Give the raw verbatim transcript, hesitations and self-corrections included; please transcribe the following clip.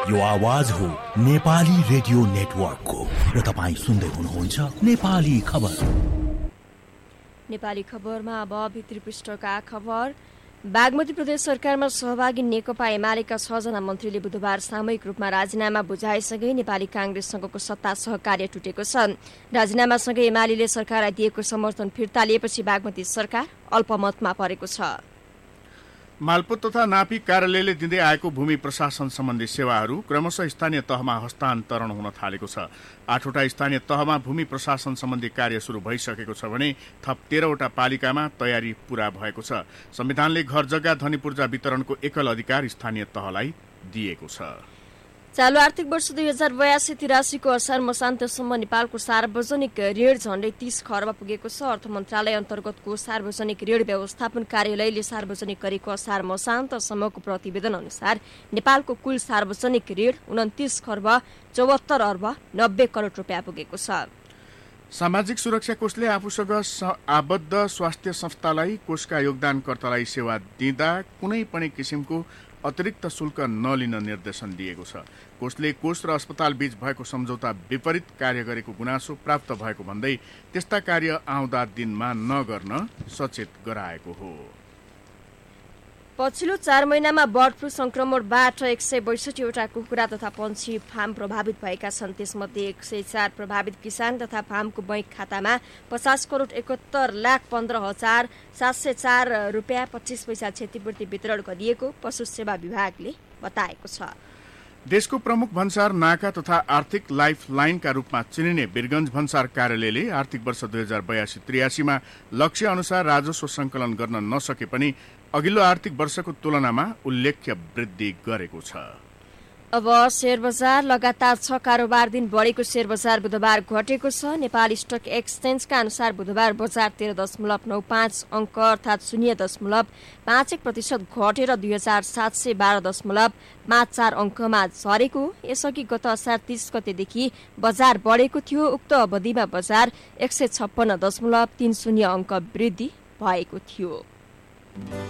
यो आवाज हो नेपाली रेडियो नेटवर्कको र तपाईँ सुन्दै हुनुहुन्छ नेपाली खबर। नेपाली खबरमा अब भित्री पृष्ठका खबर। बागमती प्रदेश सरकारमा सहभागी नेकपा एमालेका छजना मन्त्रीले बुधबार सामूहिक रूपमा राजीनामा बुझाएसँगै नेपाली कांग्रेससँगको सत्ता सहकार्य टुटेको छ। राजीनामासँगै एमाले सरकारलाई दिएको समर्थन फिर्ता लिएपछि बागमती सरकार अल्पमतमा परेको छ। मालपोत तथा नापी कार्यालयले दिँदै आएको भूमि प्रशासन सम्बन्धी सेवाहरू क्रमशः स्थानीय तहमा हस्तान्तरण हुन थालेको छ। आठवटा स्थानीय तहमा भूमि प्रशासन सम्बन्धी कार्य सुरु भइसकेको छ भने थप तेह्रवटा पालिकामा तयारी पूरा भएको छ। संविधानले घर जग्गा धनी पूर्जा वितरणको एकल अधिकार स्थानीय तहलाई दिएको छ। चालु आर्थिक वर्ष दुई हजार बयासी तिरासीको असार मसान्तसम्म नेपालको सार्वजनिक ऋण झण्डै तीस खर्ब पुगेको छ। अर्थ मन्त्रालय अन्तर्गतको सार्वजनिक ऋण व्यवस्थापन कार्यालयले सार्वजनिक गरेको असार मसान्तसम्मको प्रतिवेदन अनुसार नेपालको कुल सार्वजनिक ऋण उन्तिस खर्ब चौहत्तर अर्ब नब्बे करोड रुपियाँ पुगेको छ। सामाजिक सुरक्षा कोषले आफूसँग आबद्ध स्वास्थ्य संस्थालाई कोषका योगदानकर्तालाई सेवा दिँदा कुनै पनि किसिमको अतिरिक्त शुल्क नलिन निर्देशन दिएको छ। कोषले कोष र अस्पताल बीच भएको सम्झौता विपरीत कार्य गरेको गुनासो प्राप्त भएको भन्दै त्यस्ता कार्य आउँदा दिनमा नगर्न सचेत गराएको हो। पछिल्लो चार महिनामा बर्ड फ्लू संक्रमणबाट एक सय बैसठीवटा कुखुरा तथा पंक्षी फार्म प्रभावित भएका छन्। त्यसमध्ये एक सय चार प्रभावित किसान तथा फार्मको बैंक खातामा पचास करोड एकहत्तर लाख पन्ध्र हजार सात सय चार रुपियाँ पच्चिस पैसा क्षतिपूर्ति वितरण गरिएको पशु सेवा विभागले बताएको छ। देशको प्रमुख भन्सार नाका तथा आर्थिक लाइफ लाइनका रूपमा चिनिने वीरगञ्ज भन्सार कार्यालयले आर्थिक वर्ष दुई हजार बयासी त्रियासीमा लक्ष्य अनुसार राजस्व संकलन गर्न नसके पनि अघिल्लो आर्थिक वर्षको तुलनामा उल्लेख्य वृद्धि गरेको छ। अब शेयर बजार लगातार छ कारोबार दिन बढेको शेयर बजार बुधबार घटेको छ। नेपाल स्टक एक्सचेन्जका अनुसार बुधबार बजार तेह्र दशमलव नौ पाँच अङ्क अर्थात् शून्य दशमलव पाँच एक प्रतिशत घटेर दुई हजार सात सय बाह्र दशमलव पाँच चार अङ्कमा झरेको। यसअघि गत असार तीस गतेदेखि बजार बढेको थियो। उक्त अवधिमा बजार एक सय छप्पन्न दशमलव तीन शून्य अङ्क वृद्धि भएको थियो।